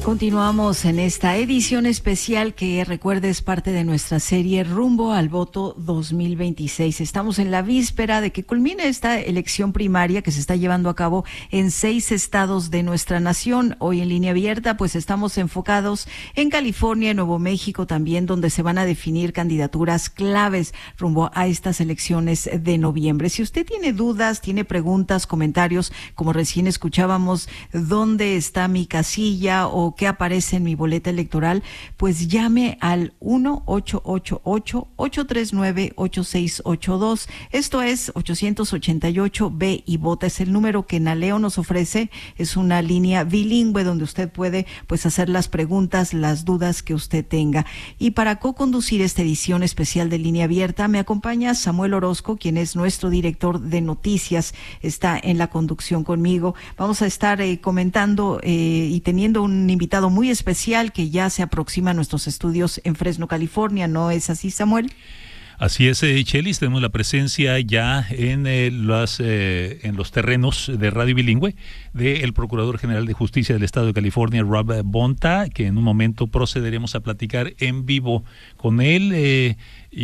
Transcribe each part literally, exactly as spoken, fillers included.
Continuamos en esta edición especial que, recuerde, es parte de nuestra serie Rumbo al Voto dos mil veintiséis. Estamos en la víspera de que culmine esta elección primaria que se está llevando a cabo en seis estados de nuestra nación. Hoy en Línea Abierta, pues estamos enfocados en California y Nuevo México también, donde se van a definir candidaturas claves rumbo a estas elecciones de noviembre. Si usted tiene dudas, tiene preguntas, comentarios, como recién escuchábamos, ¿dónde está mi casilla o qué aparece en mi boleta electoral? Pues llame al uno ocho ocho ocho, ocho tres nueve, ocho seis ocho dos. Esto es ochocientos ochenta y ocho ve y vota. Es el número que Naleo nos ofrece. Es una línea bilingüe donde usted puede pues hacer las preguntas, las dudas que usted tenga. Y para co-conducir esta edición especial de Línea Abierta me acompaña Samuel Orozco, quien es nuestro director de noticias. Está en la conducción conmigo. Vamos a estar eh, comentando eh, y teniendo un invitado invitado muy especial que ya se aproxima a nuestros estudios en Fresno, California. ¿No es así, Samuel? Así es, eh, Chelis, tenemos la presencia ya en, eh, las, eh, en los terrenos de Radio Bilingüe del Procurador General de Justicia del Estado de California, Rob Bonta, que en un momento procederemos a platicar en vivo con él eh,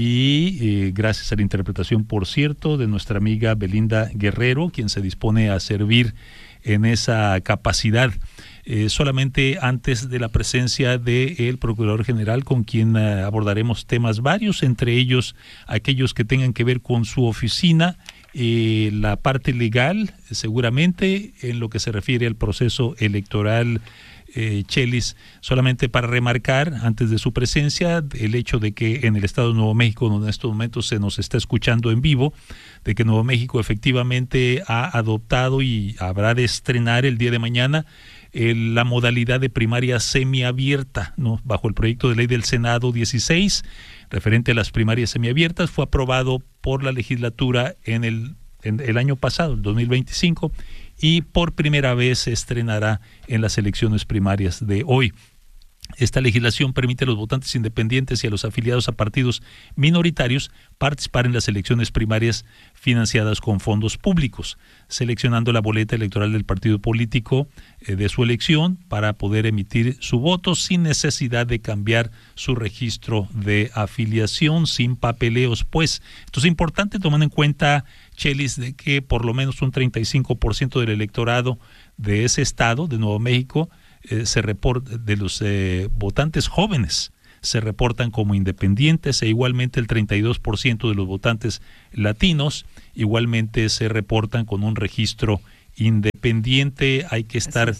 y eh, gracias a la interpretación, por cierto, de nuestra amiga Belinda Guerrero, quien se dispone a servir en esa capacidad. Eh, solamente antes de la presencia del Procurador General, con quien uh, abordaremos temas varios, entre ellos aquellos que tengan que ver con su oficina, eh, la parte legal, seguramente, en lo que se refiere al proceso electoral. Eh, Chelis, solamente para remarcar antes de su presencia el hecho de que en el estado de Nuevo México, donde en estos momentos se nos está escuchando en vivo, de que Nuevo México efectivamente ha adoptado y habrá de estrenar el día de mañana eh, la modalidad de primaria semiabierta, ¿no? Bajo el proyecto de ley del Senado dieciséis, referente a las primarias semiabiertas, fue aprobado por la legislatura en el, en el año pasado, el dos mil veinticinco, y por primera vez se estrenará en las elecciones primarias de hoy. Esta legislación permite a los votantes independientes y a los afiliados a partidos minoritarios participar en las elecciones primarias financiadas con fondos públicos, seleccionando la boleta electoral del partido político eh, de su elección para poder emitir su voto sin necesidad de cambiar su registro de afiliación, sin papeleos. Pues esto es importante tomando en cuenta, Chelis, de que por lo menos un treinta y cinco por ciento del electorado de ese estado, de Nuevo México, eh, se reporta, de los eh, votantes jóvenes, se reportan como independientes, e igualmente el treinta y dos por ciento de los votantes latinos igualmente se reportan con un registro independiente. Hay que estar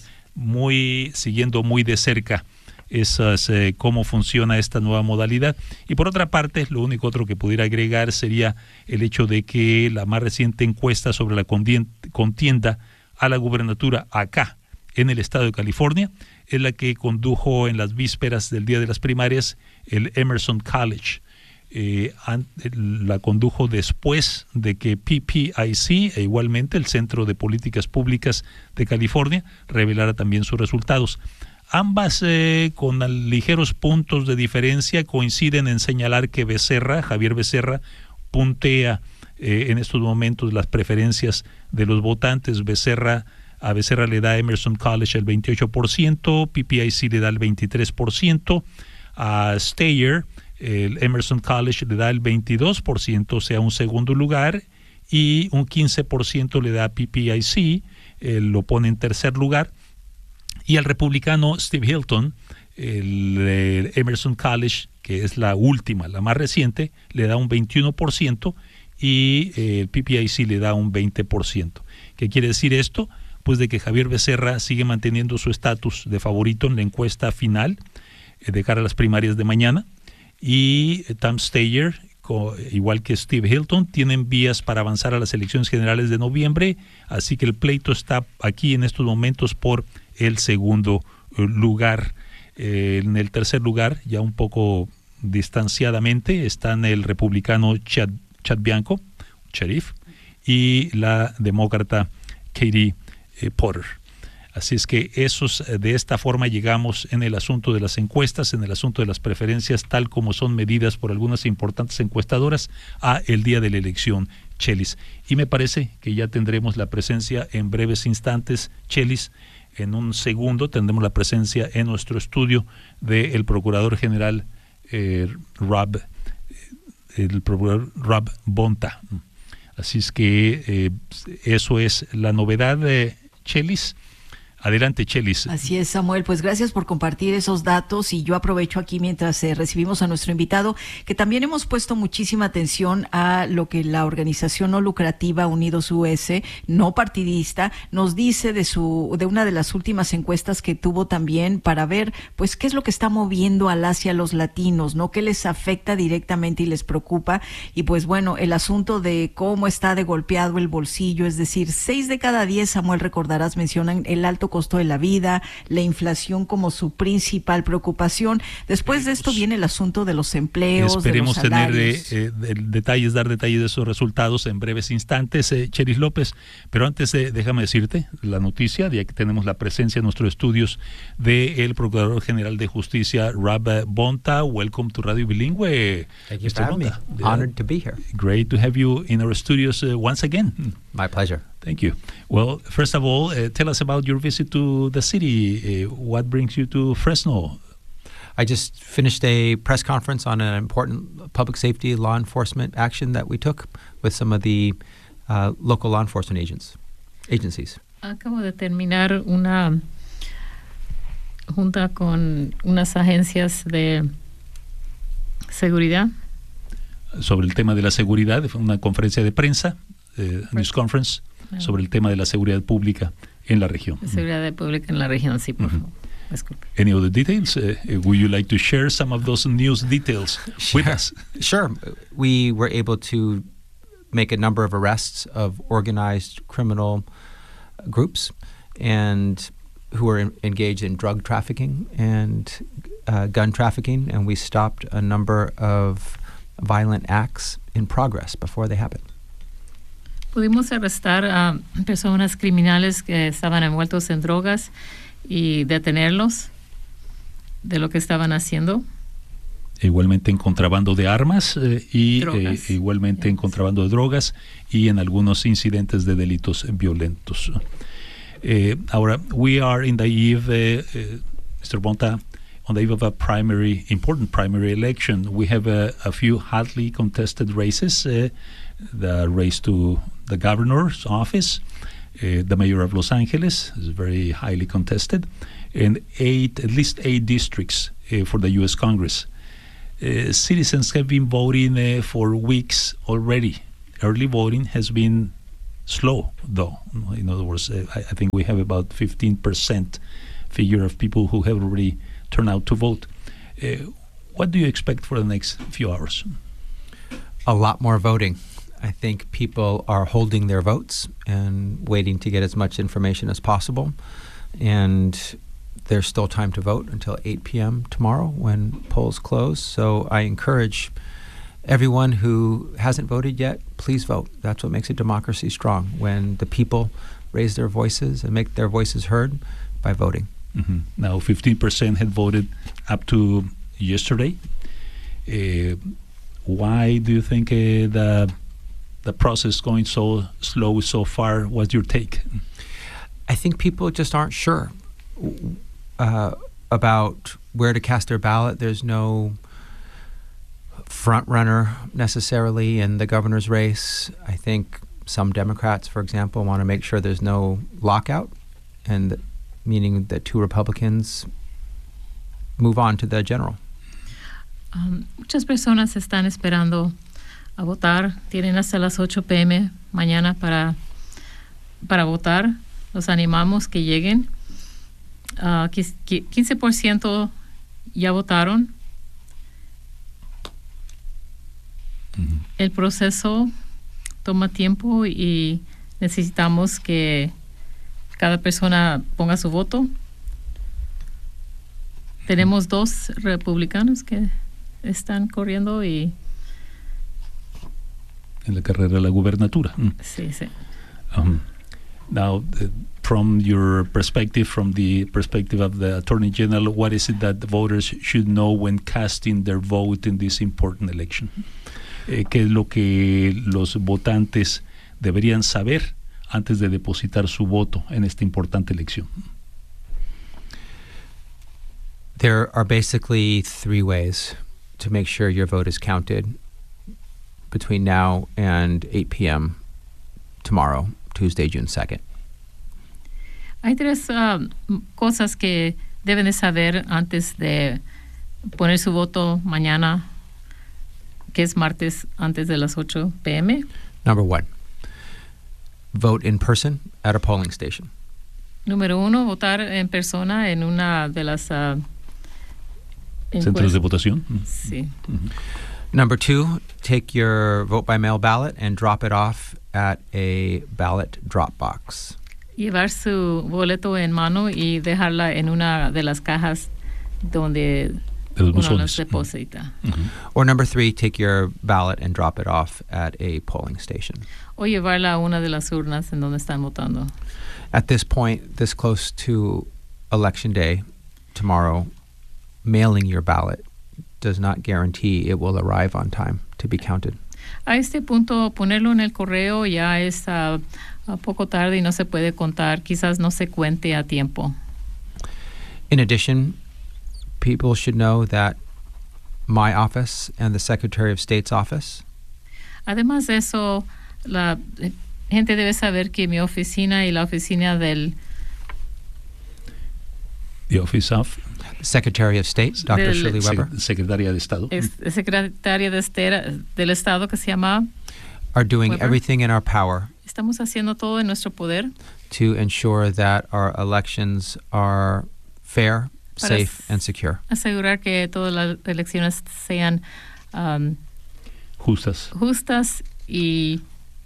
muy siguiendo muy de cerca esas eh, cómo funciona esta nueva modalidad. Y por otra parte, lo único otro que pudiera agregar sería el hecho de que la más reciente encuesta sobre la contienda a la gubernatura acá en el estado de California es la que condujo en las vísperas del día de las primarias el Emerson College. Eh, la condujo después de que P P I C e igualmente el Centro de Políticas Públicas de California revelara también sus resultados. Ambas eh, con ligeros puntos de diferencia coinciden en señalar que Becerra, Javier Becerra, puntea eh, en estos momentos las preferencias de los votantes. Becerra A Becerra le da a Emerson College el veintiocho por ciento, P P I C le da el veintitrés por ciento, a Steyer, el Emerson College le da el veintidós por ciento, o sea, un segundo lugar, y un quince por ciento le da a P P I C, eh, lo pone en tercer lugar, y al republicano Steve Hilton, el, el Emerson College, que es la última, la más reciente, le da un veintiuno por ciento, y eh, el P P I C le da un veinte por ciento. ¿Qué quiere decir esto? Pues de que Javier Becerra sigue manteniendo su estatus de favorito en la encuesta final eh, de cara a las primarias de mañana, y eh, Tom Steyer, co, igual que Steve Hilton, tienen vías para avanzar a las elecciones generales de noviembre, así que el pleito está aquí en estos momentos por el segundo eh, lugar. Eh, en el tercer lugar, ya un poco distanciadamente, están el republicano Chad, Chad Bianco, sheriff, y la demócrata Katie eh, Porter. Así es que esos, de esta forma llegamos en el asunto de las encuestas, en el asunto de las preferencias, tal como son medidas por algunas importantes encuestadoras, a el día de la elección, Chelis. Y me parece que ya tendremos la presencia en breves instantes, Chelis, En un segundo tendremos la presencia en nuestro estudio del Procurador General eh, Rob, el Procurador Rob Bonta. Así es que eh, eso es la novedad de Chelis. Adelante, Chelis. Así es, Samuel. Pues gracias por compartir esos datos y yo aprovecho aquí mientras eh, recibimos a nuestro invitado que también hemos puesto muchísima atención a lo que la organización no lucrativa Unidos U S, no partidista, nos dice de su de una de las últimas encuestas que tuvo también para ver pues qué es lo que está moviendo al hacia los latinos, ¿no? Qué les afecta directamente y les preocupa. Y pues bueno, el asunto de cómo está de golpeado el bolsillo, es decir, seis de cada diez, Samuel, recordarás, mencionan el alto costo de la vida, la inflación como su principal preocupación. Después de esto viene el asunto de los empleos, Esperemos de los tener salarios. eh, eh, detalles, dar detalles de esos resultados en breves instantes, eh, Chelis López. Pero antes, eh, déjame decirte la noticia, ya que tenemos la presencia en nuestros estudios del Procurador General de Justicia, Rob Bonta. Welcome to Radio Bilingüe. Thank you for having me. Honored to be here. Great to have you in our studios uh, once again. My pleasure. Thank you. Well, first of all, uh, tell us about your visit to the city. Uh, what brings you to Fresno? I just finished a press conference on an important public safety law enforcement action that we took with some of the uh, local law enforcement agents, agencies. Acabo de terminar una junta con unas agencias de seguridad. Sobre el tema de la seguridad, fue una conferencia de prensa, eh, news conference, sobre el tema de la seguridad pública en la región. Seguridad pública en la región, sí, por favor. Disculpe. Any other details? Uh, would you like to share some of those news details with us? Sure. We were able to make a number of arrests of organized criminal groups and who were in, engaged in drug trafficking and uh, gun trafficking, and we stopped a number of violent acts in progress before they happened. Pudimos arrestar a personas criminales que estaban envueltos en drogas y detenerlos de lo que estaban haciendo. Igualmente en contrabando de armas eh, y eh, igualmente yes. en contrabando de drogas y en algunos incidentes de delitos violentos. Eh, ahora, we are in the eve, uh, uh, Mister Bonta, on the eve of a primary, important primary election. We have a, a few hotly contested races, uh, the race to the governor's office, uh, the mayor of Los Angeles is very highly contested, and eight, at least eight districts uh, for the U S Congress. Uh, citizens have been voting uh, for weeks already. Early voting has been slow, though. In other words, uh, I, I think we have about fifteen percent figure of people who have already turned out to vote. Uh, what do you expect for the next few hours? A lot more voting. I think people are holding their votes and waiting to get as much information as possible. And there's still time to vote until eight p.m. tomorrow when polls close. So I encourage everyone who hasn't voted yet, please vote. That's what makes a democracy strong, when the people raise their voices and make their voices heard by voting. Mm-hmm. Now, fifteen percent had voted up to yesterday. Uh, why do you think uh, the the process going so slow so far? What's your take? I think people just aren't sure uh, about where to cast their ballot. There's no front runner necessarily in the governor's race. I think some Democrats, for example, want to make sure there's no lockout, and meaning that two Republicans move on to the general. Um, muchas personas están esperando a votar. Tienen hasta las ocho p.m. mañana para, para votar. Los animamos que lleguen. Uh, quince por ciento ya votaron. Mm-hmm. El proceso toma tiempo y necesitamos que cada persona ponga su voto. Tenemos dos republicanos que están corriendo y en la carrera de la gubernatura. Mm. Sí, sí. Um, now, uh, from your perspective, from the perspective of the Attorney General, what is it that the voters should know when casting their vote in this important election? Eh, ¿Qué es lo que los votantes deberían saber antes de depositar su voto en esta importante elección? There are basically three ways to make sure your vote is counted between now and eight p.m. tomorrow, Tuesday, June second. Hay tres uh, cosas que deben de saber antes de poner su voto mañana, que es martes, antes de las ocho p.m. Number one, vote in person at a polling station. Número uno, votar en persona en una de las uh, centros de votación. Sí. Mm-hmm. Number two, take your vote by mail ballot and drop it off at a ballot drop box. Llevar su boleto en mano y dejarla en una de las cajas donde de los uno las buzones. deposita. Mm-hmm. Or number three, take your ballot and drop it off at a polling station. O llevarla a una de las urnas en donde están votando. At this point, this close to Election Day, tomorrow, mailing your ballot does not guarantee it will arrive on time to be counted. A este punto, ponerlo en el correo ya es uh, uh, poco tarde y no se puede contar. Quizás no se cuente a tiempo. In addition, people should know that my office and the Secretary of State's office Además de eso, la eh, gente debe saber que mi oficina y la oficina del The Office of Secretary of State, Doctor Del- Shirley Weber, Sec- Secretaria de Estado. es- secretaria de estera, del Estado que se llama, are doing Weber. everything in our power estamos haciendo todo en nuestro poder to ensure that our elections are fair, Para safe, s- and secure. asegurar que todas las elecciones sean um, Justas, justas y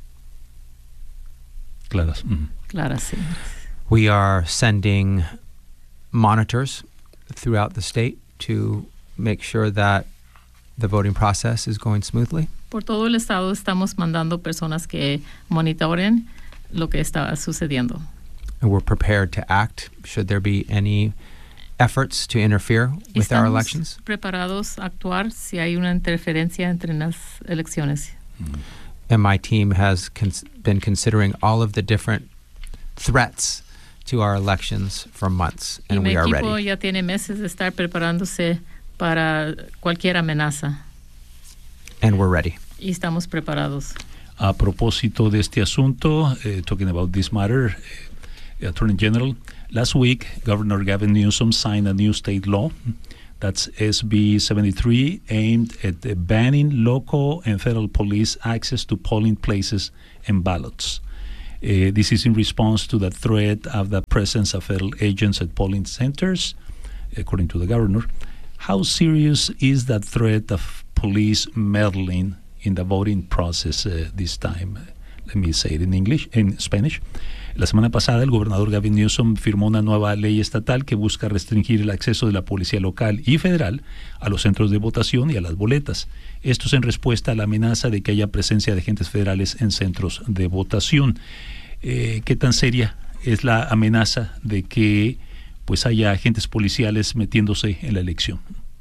claras. Mm-hmm. claras. Sí. We are sending monitors throughout the state to make sure that the voting process is going smoothly. Por todo el estado estamos mandando personas que monitoren lo que está sucediendo. And we're prepared to act should there be any efforts to interfere with our Estamos elections. preparados a actuar si hay una interferencia entre las elecciones. And my team has cons- been considering all of the different threats to our elections for months, Y and mi we are equipo ready. ya tiene meses de estar preparándose para cualquier amenaza And we're ready. y estamos preparados. A propósito de este asunto, eh, talking about this matter, eh, Attorney General, last week Governor Gavin Newsom signed a new state law, that's S B seventy-three, aimed at uh, banning local and federal police access to polling places and ballots. Uh, this is in response to the threat of the presence of federal agents at polling centers, according to the governor. How serious is that threat of police meddling in the voting process uh, this time? Let me say it in English, in Spanish. La semana pasada el gobernador Gavin Newsom firmó una nueva ley estatal que busca restringir el acceso de la policía local y federal a los centros de votación y a las boletas. Esto es en respuesta a la amenaza de que haya presencia de agentes federales en centros de votación. Eh, ¿Qué tan seria es la amenaza de que pues haya agentes policiales metiéndose en la elección?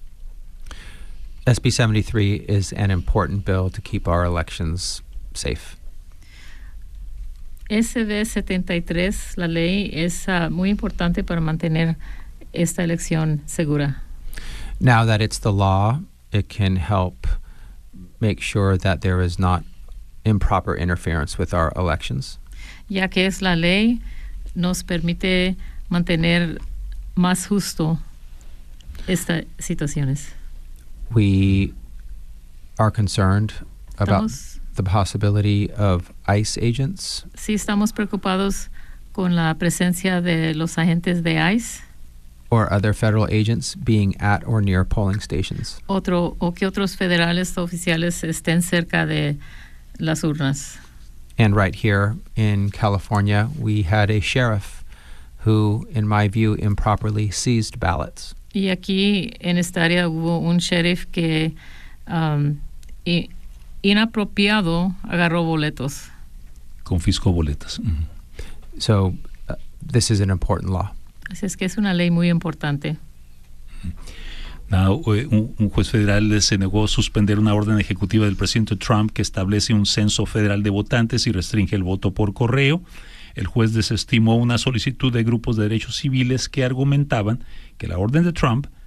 S B seventy-three is an important bill to keep our elections safe. S B setenta y tres, la ley, es uh, muy importante para mantener esta elección segura. Now that it's the law, it can help make sure that there is not improper interference with our elections. Ya que es la ley, nos permite mantener más justo estas situaciones. We are concerned about Estamos, the possibility of ICE agents sí estamos preocupados con la presencia de los agentes de ICE, or other federal agents being at or near polling stations. otro, o que otros federales oficiales estén cerca de las urnas. And right here in California, we had a sheriff who, in my view, improperly seized ballots. Y aquí en esta área hubo un sheriff que um, i- inapropiado agarró boletos. Confiscó boletas. Mm-hmm. So uh, this is an important law. Así es que es una ley muy importante. Now, eh, un, un juez federal se negó a suspender una orden ejecutiva del presidente Trump que establece un censo federal de votantes y restringe el voto por correo. El juez desestimó una solicitud de grupos de derechos civiles que argumentaban que la orden de Trump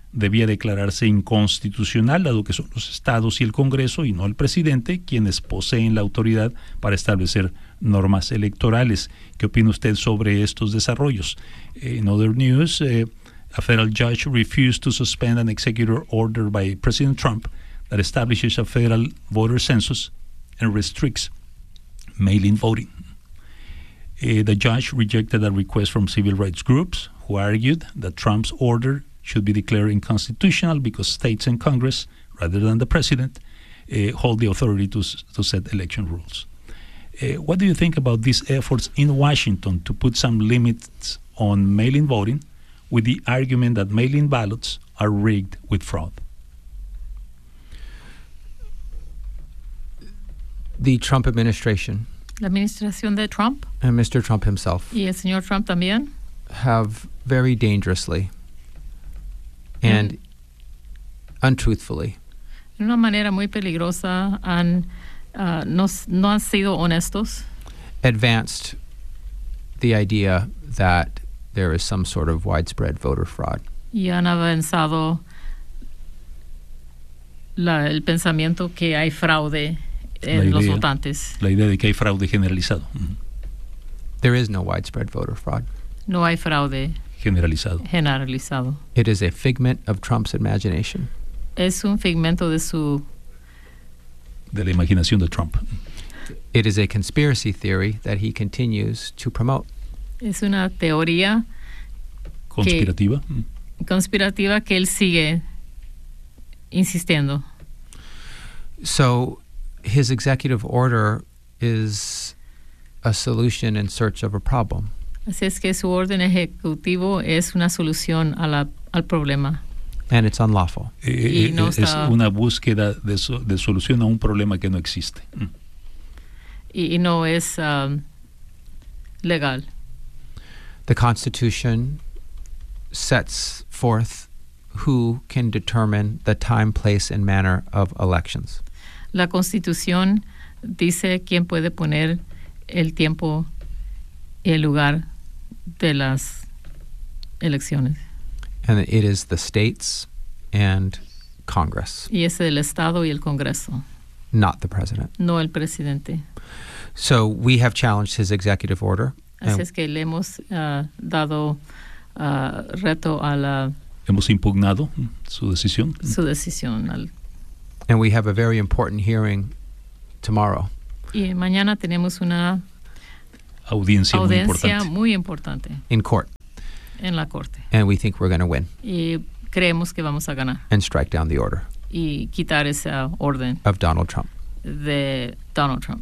debía declararse inconstitucional, dado que son los estados y el Congreso y no el presidente quienes poseen la autoridad para establecer normas electorales. ¿Qué opina usted sobre estos desarrollos? In other news, uh, a federal judge refused to suspend an executive order by President Trump that establishes a federal voter census and restricts mail-in voting. Uh, the judge rejected a request from civil rights groups who argued that Trump's order should be declared unconstitutional because states and Congress, rather than the president, uh, hold the authority to, to set election rules. Uh, what do you think about these efforts in Washington to put some limits on mail-in voting with the argument that mail-in ballots are rigged with fraud? The Trump administration La administración de Trump and Mister Trump himself y el señor Trump también have very dangerously and Mm. untruthfully de una manera muy peligrosa han, uh, no, no han sido honestos, advanced the idea that there is some sort of widespread voter fraud. y han avanzado la, el pensamiento que hay fraude en La los idea. votantes. La idea de que hay fraude generalizado. Ujú. There is no widespread voter fraud. No hay fraude Generalizado. generalizado. It is a figment of Trump's imagination. Es un figmento de su De la imaginación de Trump. It is a conspiracy theory that he continues to promote. es una teoría Conspirativa. conspirativa que él sigue insistiendo. So his executive order is a solution in search of a problem. Así es que su orden ejecutivo es una solución a la, al problema. And it's unlawful. Eh, Y no es está- una búsqueda de, so- de solución a un problema que no existe. Mm. Y, y no es um, legal. The Constitution sets forth who can determine the time, place, and manner of elections. La Constitución dice quién puede poner el tiempo y el lugar de las elecciones. And it is the states and Congress, Y es el Estado y el Congreso, not the president. no el presidente. So we have challenged his executive order. Así and es que le hemos uh, dado uh, reto a la, Hemos impugnado mm, su decisión. su decisión. Al- And we have a very important hearing tomorrow. y mañana tenemos una Audiencia, muy audiencia importante. muy importante In court. en la Corte. And we think we're going to win Y creemos que vamos a ganar and strike down the order y quitar esa orden of Donald Trump. de Donald Trump.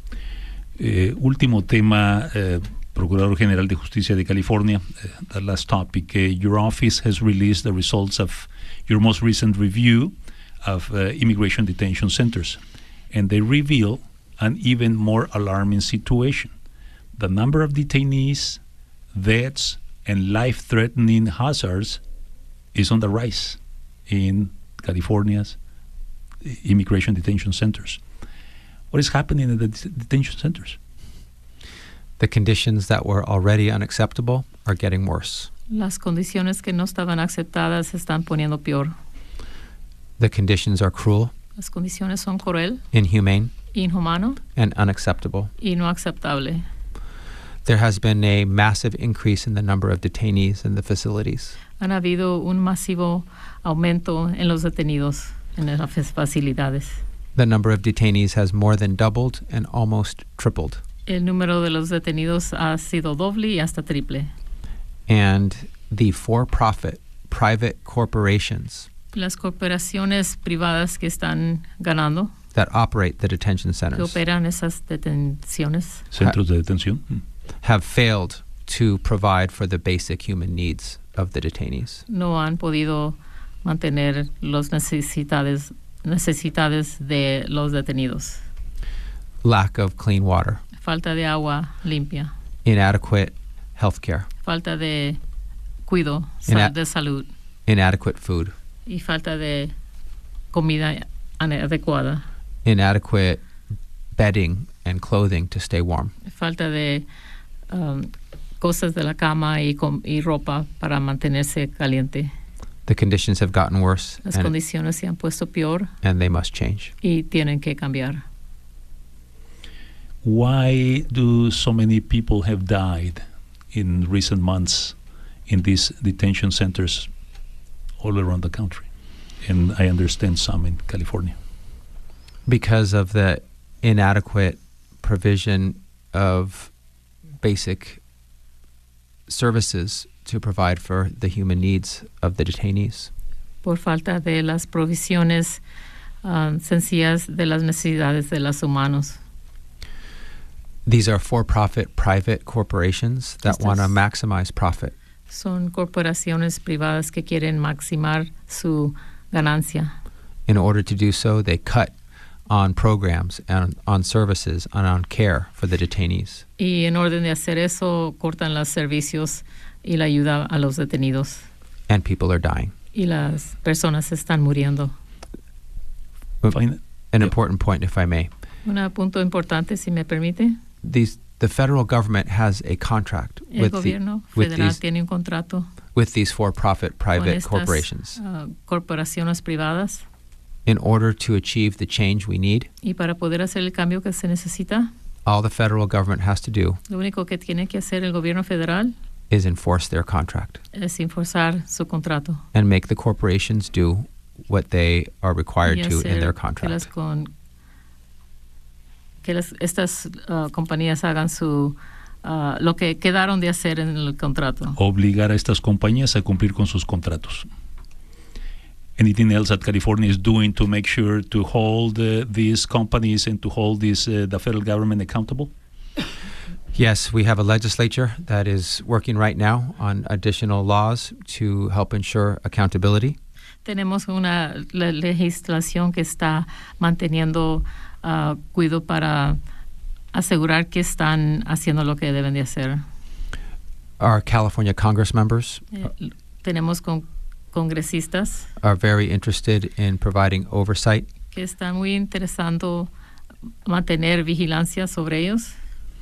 Eh, último tema, eh, Procurador General de Justicia de California, eh, the last topic. Eh, your office has released the results of your most recent review of uh, immigration detention centers, and they reveal an even more alarming situation. The number of detainees, deaths, and life-threatening hazards is on the rise in California's immigration detention centers. What is happening in the det- detention centers? The conditions that were already unacceptable are getting worse. Las condiciones que no estaban aceptadas se están poniendo peor. The conditions are cruel, Las condiciones son cruel, inhumane, inhumano and unacceptable. y no aceptable. There has been a massive increase in the number of detainees in the facilities. Han habido un masivo aumento en los detenidos en las facilidades. The number of detainees has more than doubled and almost tripled. El número de los detenidos ha sido doble y hasta triple. And the for-profit private corporations Las corporaciones privadas que están ganando, that operate the detention que centers operan esas detenciones, Centros de detención. Mm. have failed to provide for the basic human needs of the detainees. no han podido mantener las necesidades, necesidades de los detenidos. Lack of clean water, Falta de agua limpia, inadequate health care, falta de cuidado Ina- de salud inadequate food, y falta de comida adecuada, inadequate bedding and clothing to stay warm. falta de um, cosas de la cama y, com- y ropa para mantenerse caliente. The The conditions have gotten worse. Las and, condiciones se han puesto peor. And they must change. Y tienen que cambiar. Why do so many people have died in recent months in these detention centers all around the country? And I understand some in California. Because of the inadequate provision of basic services to provide for the human needs of the detainees. Por falta de las provisiones uh, sencillas de las necesidades de los humanos. These are for-profit private corporations that Estas want to maximize profit. Son corporaciones privadas que quieren maximar su ganancia. In order to do so, they cut on programs and on services and on care for the detainees. Y en orden de hacer eso, cortan los servicios y la ayuda a los detenidos. And people are dying. Y las personas están muriendo. Fine. An Yep. important point, if I may. Un punto importante, si me permite. These, the federal government has a contract El with, the, gobierno with, federal these, tiene un contrato with these for-profit con private estas corporations. uh, corporaciones privadas. In order to achieve the change we need, Y para poder hacer el cambio que se necesita, all the federal government has to do lo único que tiene que hacer el gobierno federal is enforce their contract es enforzar su contrato. and make the corporations do what they are required Y to in hacer their que las, contract. con, que las, estas uh, compañías hagan su uh, lo que quedaron de hacer en el contrato. Obligar a estas compañías a cumplir con sus contratos. Anything else that California is doing to make sure to hold uh, these companies and to hold this, uh, the federal government accountable? Yes, we have a legislature that is working right now on additional laws to help ensure accountability. Tenemos una le- legislación que está manteniendo uh, cuidado para asegurar que están haciendo lo que deben de hacer. Our California Congress members Eh, tenemos con congresistas are very interested in providing oversight que están muy interesando mantener vigilancia sobre ellos.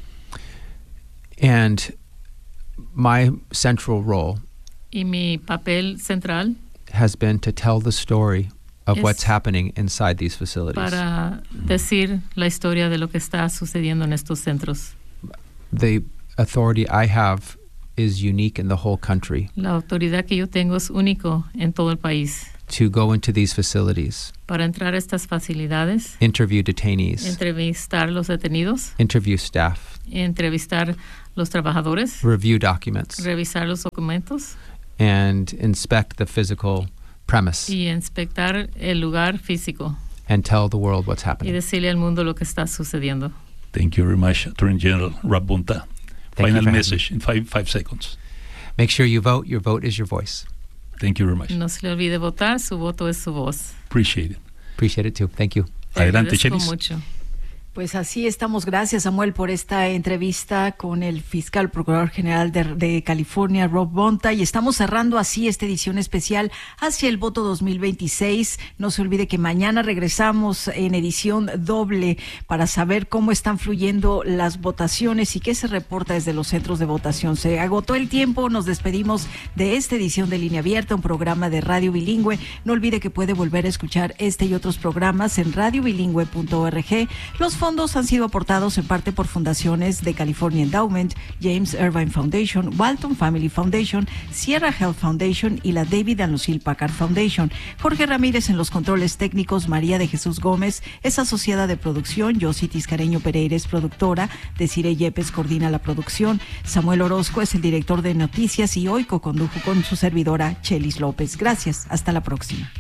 and my central role Y mi papel central has been to tell the story of Es what's happening inside these facilities. para decir la historia de lo que está sucediendo en estos centros. The authority I have is unique in the whole country La autoridad que yo tengo es único en todo el país. to go into these facilities, Para entrar a estas facilidades, interview detainees, entrevistar los detenidos, interview staff, entrevistar los trabajadores, review documents, revisar los documentos and inspect the physical premise y inspectar el lugar físico and tell the world what's y happening. decirle al mundo lo que está sucediendo. Thank you very much, Attorney General Rob Bonta. Thank you Final for having message in five, five seconds. Make sure you vote. Your vote is your voice. Thank you very much. No se le olvide votar, su voto es su voz. Appreciate it. Appreciate it too. Thank you. Te Adelante, agradezco Chelis. mucho. Pues así estamos. Gracias, Samuel, por esta entrevista con el fiscal procurador general de, de California, Rob Bonta. Y estamos cerrando así esta edición especial hacia el voto dos mil veintiséis. No se olvide que mañana regresamos en edición doble para saber cómo están fluyendo las votaciones y qué se reporta desde los centros de votación. Se agotó el tiempo. Nos despedimos de esta edición de Línea Abierta, un programa de radio bilingüe. No olvide que puede volver a escuchar este y otros programas en radio bilingüe punto org. Los fondos han sido aportados en parte por fundaciones de California Endowment, James Irvine Foundation, Walton Family Foundation, Sierra Health Foundation y la David and Lucille Packard Foundation. Jorge Ramírez en los controles técnicos, María de Jesús Gómez es asociada de producción, Yossi Tiscareño Pereira es productora, Desiree Yepes coordina la producción, Samuel Orozco es el director de noticias y hoy co-condujo con su servidora Chelis López. Gracias, hasta la próxima.